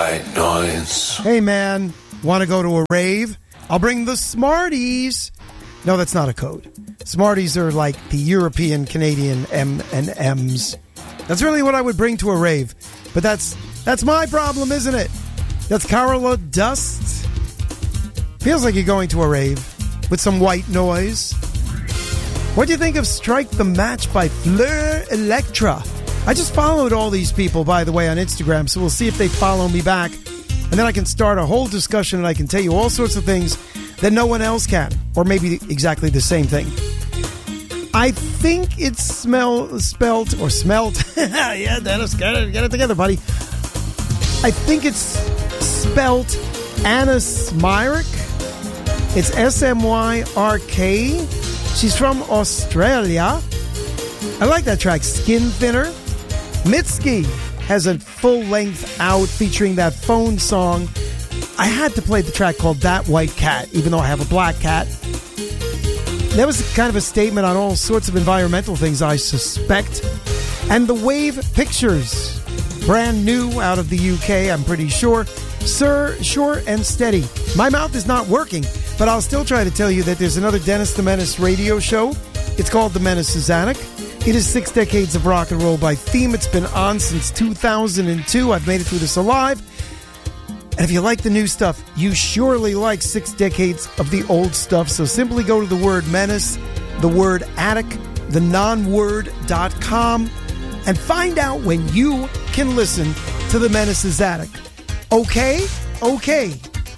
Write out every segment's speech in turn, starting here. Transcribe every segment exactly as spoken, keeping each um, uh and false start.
white noise. Hey man, want to go to a rave? I'll bring the Smarties. No, that's not a code. Smarties are like the European Canadian M and M's. That's really what I would bring to a rave. But that's that's my problem, isn't it? That's Carola Dust. Feels like you're going to a rave with some white noise. What do you think of Strike the Match by Fleur Electra? I just followed all these people, by the way, on Instagram, so we'll see if they follow me back. And then I can start a whole discussion and I can tell you all sorts of things that no one else can. Or maybe exactly the same thing. I think it's smell, spelt or smelt. Yeah, Dennis, get it, get it together, buddy. I think it's spelt Anna Smyrick. It's S M Y R K. She's from Australia. I like that track, Skin Thinner. Mitski has a full-length out featuring that phone song. I had to play the track called That White Cat, even though I have a black cat. That was kind of a statement on all sorts of environmental things, I suspect. And the Wave Pictures, brand new out of the U K, I'm pretty sure. Sir, Short and Steady. My mouth is not working, but I'll still try to tell you that there's another Dennis the Menace radio show. It's called The Menace is Zanuck. It is six decades of rock and roll by theme. It's been on since two thousand two. I've made it through this alive. And if you like the new stuff, you surely like six decades of the old stuff. So simply go to the word menace, the word attic, the non-word dot com, and find out when you can listen to the Menace's Attic. Okay? Okay.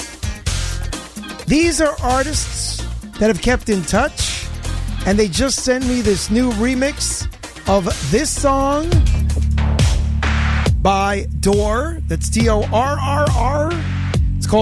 These are artists that have kept in touch, and they just sent me this new remix of this song by Dor. That's D O R R R